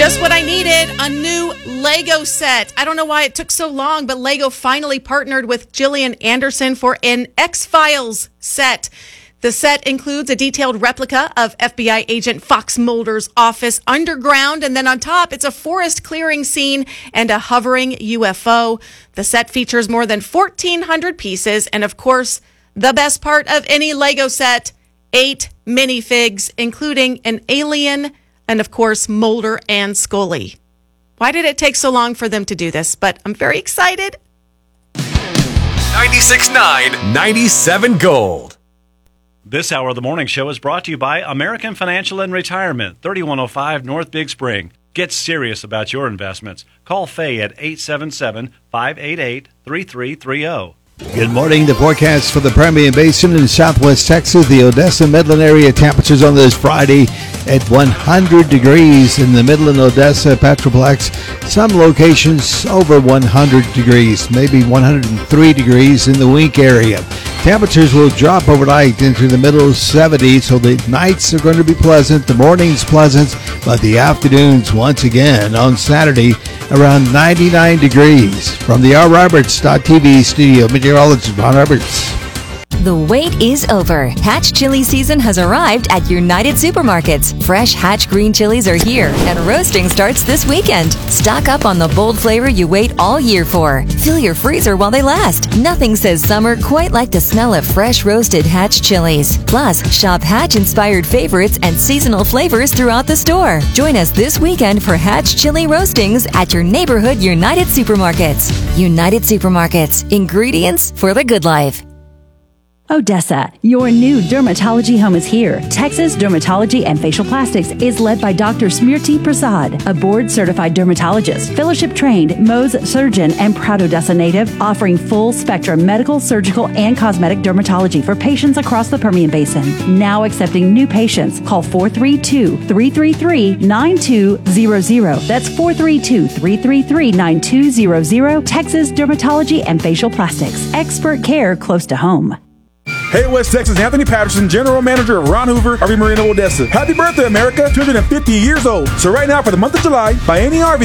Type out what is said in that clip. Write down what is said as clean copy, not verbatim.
Just what I needed, a new Lego set. I don't know why it took so long, but Lego finally partnered with Gillian Anderson for an X-Files set. The set includes a detailed replica of FBI agent Fox Mulder's office underground, and then on top, it's a forest clearing scene and a hovering UFO. The set features more than 1,400 pieces, and of course, the best part of any Lego set, 8 minifigs, including an alien and, of course, Mulder and Scully. Why did it take so long for them to do this? But I'm very excited. 96.9, 97 Gold. This hour of the morning show is brought to you by American Financial and Retirement, 3105 North Big Spring. Get serious about your investments. Call Faye at 877-588-3330. Good morning. The forecast for the Permian Basin in southwest Texas, the Odessa Midland area, temperatures on this Friday at 100 degrees in the Midland, Odessa, Petroplex. Some locations over 100 degrees, maybe 103 degrees in the Wink area. Temperatures will drop overnight into the middle 70s, so the nights are going to be pleasant, the mornings pleasant, but the afternoons once again on Saturday around 99 degrees. From the rroberts.tv studio, meteorologist Ron Roberts. The wait is over. Hatch chili season has arrived at United Supermarkets. Fresh Hatch green chilies are here, and roasting starts this weekend. Stock up on the bold flavor you wait all year for. Fill your freezer while they last. Nothing says summer quite like the smell of fresh roasted Hatch chilies. Plus, shop Hatch-inspired favorites and seasonal flavors throughout the store. Join us this weekend for Hatch chili roastings at your neighborhood United Supermarkets. United Supermarkets. Ingredients for the good life. Odessa, your new dermatology home is here. Texas Dermatology and Facial Plastics is led by Dr. Smriti Prasad, a board-certified dermatologist, fellowship-trained Mohs surgeon, and proud Odessa native, offering full-spectrum medical, surgical, and cosmetic dermatology for patients across the Permian Basin. Now accepting new patients. Call 432-333-9200. That's 432-333-9200. Texas Dermatology and Facial Plastics. Expert care close to home. Hey, West Texas, Anthony Patterson, General Manager of Ron Hoover, RV Marina, Odessa. Happy birthday, America. 250 years old. So right now, for the month of July, buy any RV